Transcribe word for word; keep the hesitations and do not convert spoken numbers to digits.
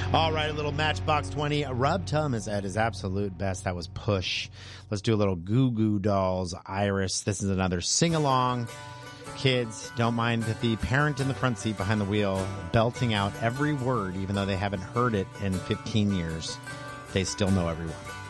All right, a little Matchbox twenty. Rob Tum is at his absolute best. That was Push. Let's do a little Goo Goo Dolls, Iris. This is another sing-along. Kids, don't mind the parent in the front seat behind the wheel belting out every word, even though they haven't heard it in fifteen years. They still know every word.